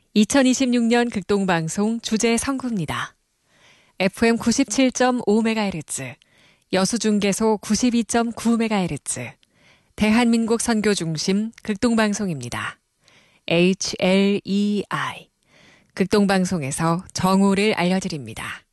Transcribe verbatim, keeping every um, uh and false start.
이천이십육 년 극동방송 주제 선구입니다. 에프엠 구십칠 점 오 메가헤르츠, 여수중계소 구십이 점 구 메가헤르츠, 대한민국 선교 중심 극동방송입니다. 에이치 엘 이 아이, 극동방송에서 정오를 알려드립니다.